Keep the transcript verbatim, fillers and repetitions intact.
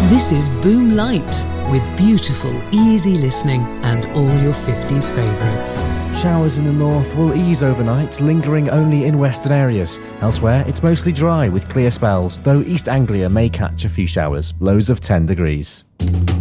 This is Boom Light, with beautiful, easy listening and all your fifties favourites. Showers in the north will ease overnight, lingering only in western areas. Elsewhere, it's mostly dry with clear spells, though East Anglia may catch a few showers, lows of ten degrees.